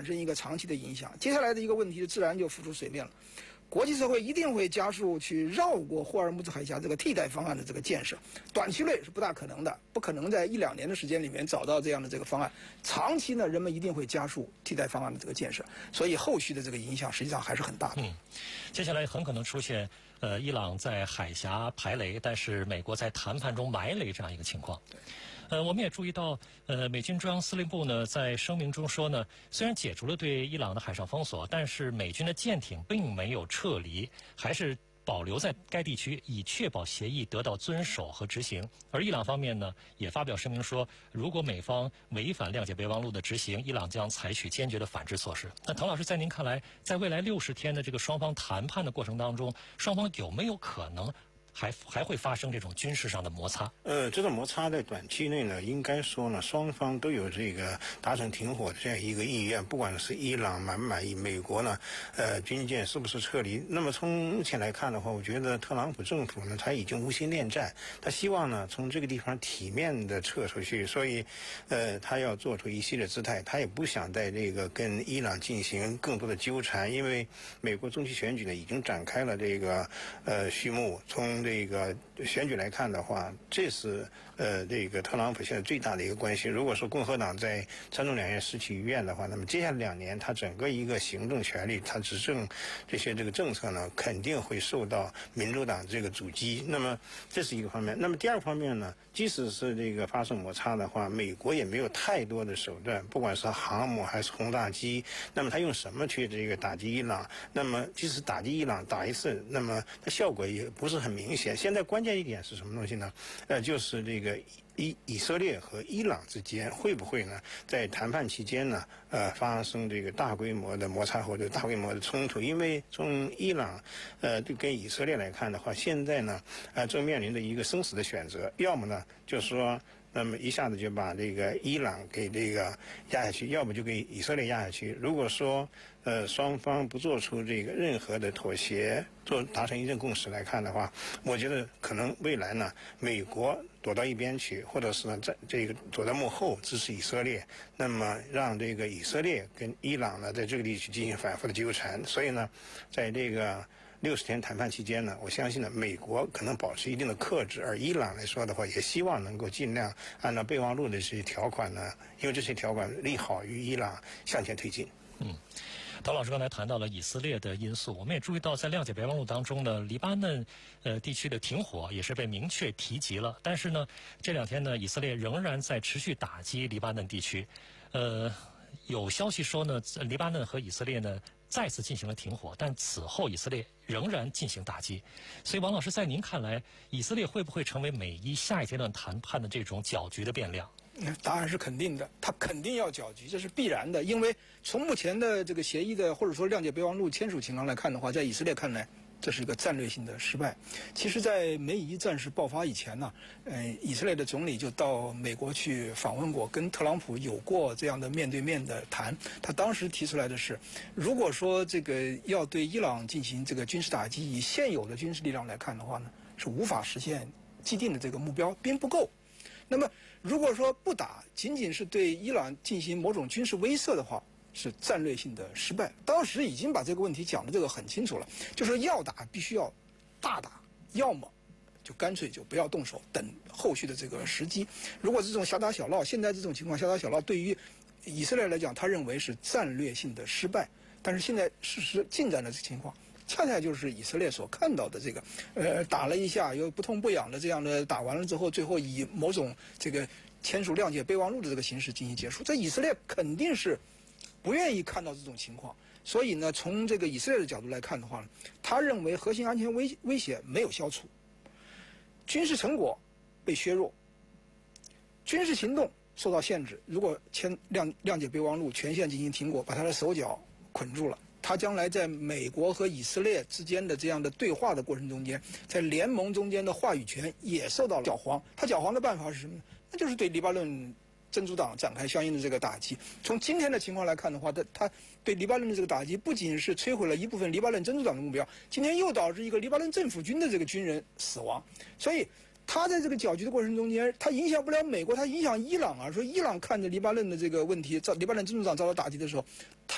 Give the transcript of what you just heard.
生一个长期的影响。接下来的一个问题自然就浮出水面了。国际社会一定会加速去绕过霍尔木兹海峡这个替代方案的这个建设，短期内是不大可能的，不可能在1-2年的时间里面找到这样的这个方案。长期呢，人们一定会加速替代方案的这个建设，所以后续的这个影响实际上还是很大的。 接下来很可能出现伊朗在海峡排雷，但是美国在谈判中埋雷这样一个情况。我们也注意到，美军中央司令部呢在声明中说呢，虽然解除了对伊朗的海上封锁，但是美军的舰艇并没有撤离，还是保留在该地区，以确保协议得到遵守和执行。而伊朗方面呢，也发表声明说，如果美方违反谅解备忘录的执行，伊朗将采取坚决的反制措施。那滕老师，在您看来，在未来60天的这个双方谈判的过程当中，双方有没有可能还会发生这种军事上的摩擦？ 这种摩擦在短期内呢，应该说呢，双方都有这个达成停火的这样一个意愿，不管是伊朗满不满意，美国呢，军舰是不是撤离。那么从目前来看的话，我觉得特朗普政府呢，他已经无心恋战，他希望呢从这个地方体面的撤出去，所以，他要做出一系列姿态，他也不想在这个跟伊朗进行更多的纠缠，因为美国中期选举呢已经展开了这个序幕，从这个选举来看的话，这是这个特朗普现在最大的一个关系。如果说共和党在参众两院失去意愿的话，那么接下来2年他整个一个行政权力，他执政这个政策呢，肯定会受到民主党这个阻击。那么这是一个方面。那么第二方面呢，即使是这个发生摩擦的话，美国也没有太多的手段，不管是航母还是轰炸机，那么他用什么去这个打击伊朗？那么即使打击伊朗打一次，那么它效果也不是很明显。现在关键一点是什么东西呢？就是这个以色列和伊朗之间会不会呢，在谈判期间呢，发生这个大规模的摩擦或者大规模的冲突？因为从伊朗就跟以色列来看的话，现在呢，正面临着一个生死的选择，要么呢，就是说，那么一下子就把这个伊朗给这个压下去，要么就给以色列压下去。如果说双方不做出这个任何的妥协，达成一致共识来看的话，我觉得可能未来呢，美国躲到一边去，或者是呢在这个躲在幕后支持以色列，那么让这个以色列跟伊朗呢在这个地区进行反复的纠缠。所以呢，在这个60天谈判期间呢，我相信呢，美国可能保持一定的克制，而伊朗来说的话，也希望能够尽量按照备忘录的这些条款呢，因为这些条款利好于伊朗向前推进。 陶老师刚才谈到了以色列的因素，我们也注意到在谅解备忘录当中呢，黎巴嫩地区的停火也是被明确提及了。但是呢，这2天呢，以色列仍然在持续打击黎巴嫩地区。有消息说呢，黎巴嫩和以色列呢再次进行了停火，但此后以色列仍然进行打击。所以王老师，在您看来，以色列会不会成为美伊下一阶段谈判的这种搅局的变量？ 答案是肯定的，他肯定要搅局，这是必然的。因为从目前的这个协议的或者说谅解备忘录签署情况来看的话，在以色列看来，这是一个战略性的失败。其实，在美以战事爆发以前呢，以色列的总理就到美国去访问过，跟特朗普有过这样的面对面的谈。他当时提出来的是，如果说这个要对伊朗进行这个军事打击，以现有的军事力量来看的话呢，是无法实现既定的这个目标，兵不够。那么，如果说不打，仅仅是对伊朗进行某种军事威慑的话，是战略性的失败。当时已经把这个问题讲的这个很清楚了，就是要打必须要大打，要么就干脆就不要动手，等后续的这个时机。如果这种小打小闹，现在这种情况小打小闹，对于以色列来讲，他认为是战略性的失败。但是现在事实进展的情况，恰恰就是以色列所看到的这个，打了一下又不痛不痒的这样的，打完了之后，最后以某种这个签署谅解备忘录的这个形式进行结束。这以色列肯定是不愿意看到这种情况，所以呢，从这个以色列的角度来看的话呢，他认为核心安全威胁没有消除，军事成果被削弱，军事行动受到限制。如果签谅解备忘录全线进行停火，把他的手脚捆住了，他将来在美国和以色列之间的这样的对话的过程中间，在联盟中间的话语权也受到了搅黄。他搅黄的办法是什么呢？那就是对黎巴嫩真主党展开相应的这个打击。从今天的情况来看的话，他对黎巴嫩的这个打击不仅是摧毁了一部分黎巴嫩真主党的目标，今天又导致一个黎巴嫩政府军的这个军人死亡。所以他在这个搅局的过程中间，他影响不了美国，他影响伊朗啊。说伊朗看着黎巴嫩的这个问题，黎巴嫩真主党遭到打击的时候，